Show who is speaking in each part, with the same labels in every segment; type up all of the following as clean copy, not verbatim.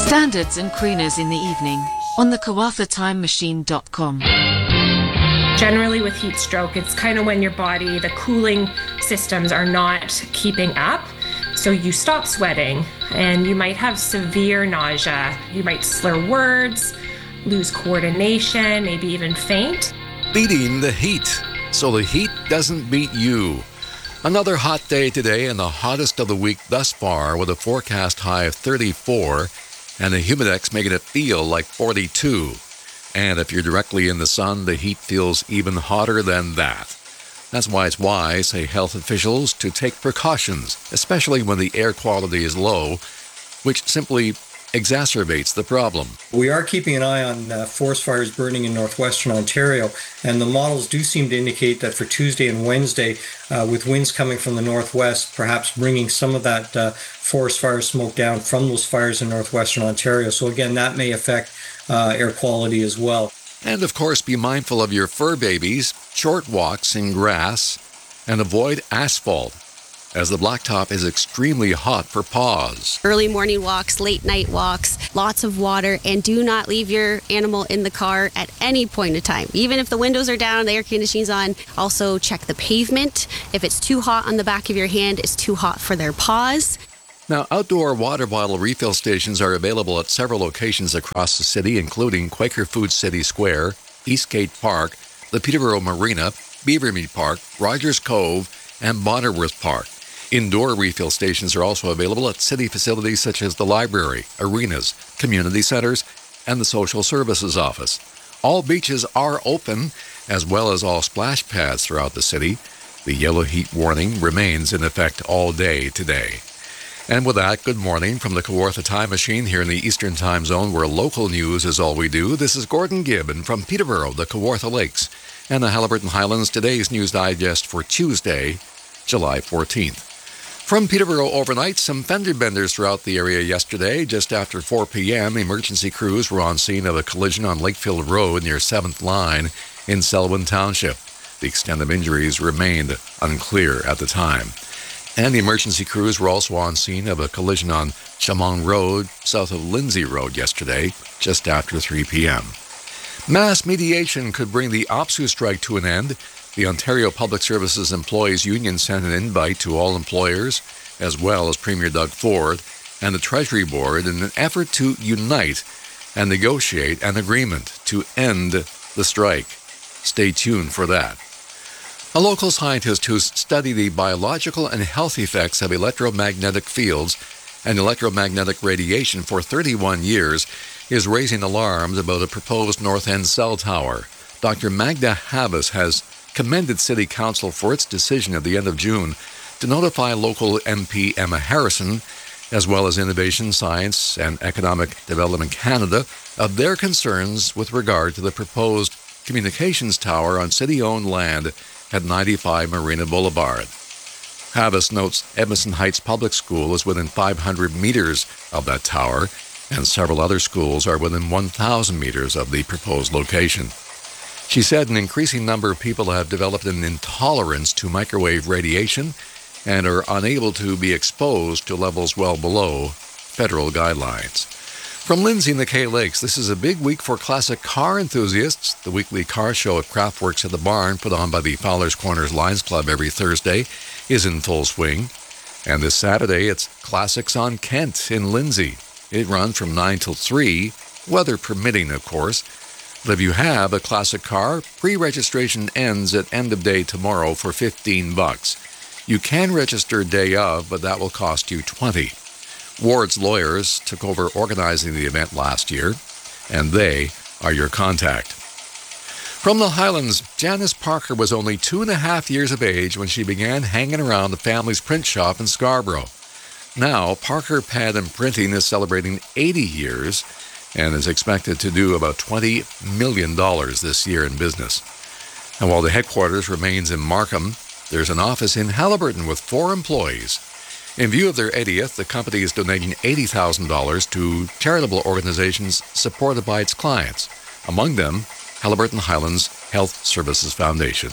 Speaker 1: Standards and Crooners in the evening on the KawathaTimeMachine.com.
Speaker 2: Generally with heat stroke, it's kind of when your body, the cooling systems are not keeping up. So you stop sweating and you might have severe nausea. You might slur words, lose coordination, maybe even faint.
Speaker 3: Beating the heat, so the heat doesn't beat you. Another hot day today and the hottest of the week thus far, with a forecast high of 34 and the humidex making it feel like 42. And if you're directly in the sun, the heat feels even hotter than that. That's why it's wise, say health officials, to take precautions, especially when the air quality is low, which simply exacerbates the problem.
Speaker 4: We are keeping an eye on forest fires burning in northwestern Ontario, and the models do seem to indicate that for Tuesday and Wednesday, with winds coming from the northwest, perhaps bringing some of that forest fire smoke down from those fires in northwestern Ontario. So again, that may affect air quality as well.
Speaker 3: And of course, be mindful of your fur babies, short walks in grass, and avoid asphalt, as the blacktop is extremely hot for paws.
Speaker 5: Early morning walks, late night walks, lots of water, and do not leave your animal in the car at any point in time. Even if the windows are down, the air conditioning's on. Also check the pavement. If it's too hot on the back of your hand, it's too hot for their paws.
Speaker 3: Now, outdoor water bottle refill stations are available at several locations across the city, including Quaker Foods City Square, Eastgate Park, the Peterborough Marina, Beavermead Park, Rogers Cove, and Bonnerworth Park. Indoor refill stations are also available at city facilities such as the library, arenas, community centers, and the social services office. All beaches are open, as well as all splash pads throughout the city. The yellow heat warning remains in effect all day today. And with that, good morning from the Kawartha Time Machine here in the Eastern Time Zone, where local news is all we do. This is Gordon Gibbon from Peterborough, the Kawartha Lakes, and the Haliburton Highlands. Today's News Digest for Tuesday, July 14th. From Peterborough overnight, some fender benders throughout the area yesterday. Just after 4 p.m., emergency crews were on scene of a collision on Lakefield Road near 7th Line in Selwyn Township. The extent of injuries remained unclear at the time. And the emergency crews were also on scene of a collision on Chamong Road, south of Lindsay Road yesterday, just after 3 p.m. Mass mediation could bring the OPSEU strike to an end. The Ontario Public Services Employees Union sent an invite to all employers, as well as Premier Doug Ford and the Treasury Board, in an effort to unite and negotiate an agreement to end the strike. Stay tuned for that. A local scientist who's studied the biological and health effects of electromagnetic fields and electromagnetic radiation for 31 years is raising alarms about a proposed North End cell tower. Dr. Magda Habas has commended City Council for its decision at the end of June to notify local MP Emma Harrison, as well as Innovation, Science and Economic Development Canada, of their concerns with regard to the proposed communications tower on city-owned land at 95 Marina Boulevard. Habas notes Edmondson Heights Public School is within 500 meters of that tower, and several other schools are within 1,000 meters of the proposed location. She said an increasing number of people have developed an intolerance to microwave radiation and are unable to be exposed to levels well below federal guidelines. From Lindsay and the Kay Lakes, this is a big week for classic car enthusiasts. The weekly car show at Craftworks at the Barn, put on by the Fowler's Corners Lions Club every Thursday, is in full swing. And this Saturday, it's Classics on Kent in Lindsay. It runs from 9 till 3, weather permitting, of course. But if you have a classic car, pre-registration ends at end of day tomorrow for $15. You can register day of, but that will cost you $20. Ward's lawyers took over organizing the event last year, and they are your contact. From the Highlands, Janice Parker was only 2.5 years of age when she began hanging around the family's print shop in Scarborough. Now, Parker Pad and Printing is celebrating 80 years and is expected to do about $20 million this year in business. And while the headquarters remains in Markham, there's an office in Haliburton with 4 employees. In view of their 80th, the company is donating $80,000 to charitable organizations supported by its clients, among them Haliburton Highlands Health Services Foundation.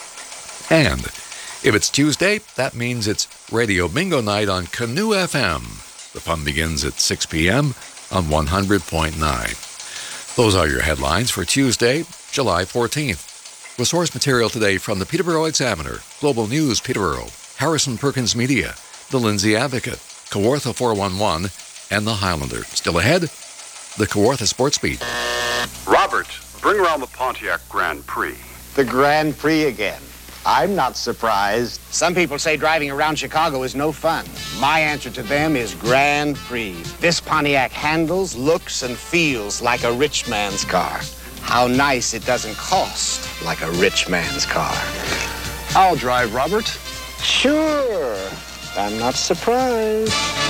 Speaker 3: And if it's Tuesday, that means it's Radio Bingo Night on Canoe FM. The fun begins at 6 p.m. on 100.9. Those are your headlines for Tuesday, July 14th. With source material today from the Peterborough Examiner, Global News Peterborough, Harrison Perkins Media, The Lindsay Advocate, Kawartha 411, and The Highlander. Still ahead, the Kawartha Sports Beat.
Speaker 6: Robert, bring around the Pontiac Grand Prix.
Speaker 7: The Grand Prix again. I'm not surprised.
Speaker 8: Some people say driving around Chicago is no fun. My answer to them is Grand Prix. This Pontiac handles, looks, and feels like a rich man's car. How nice it doesn't cost like a rich man's car.
Speaker 6: I'll drive, Robert.
Speaker 8: Sure. I'm not surprised.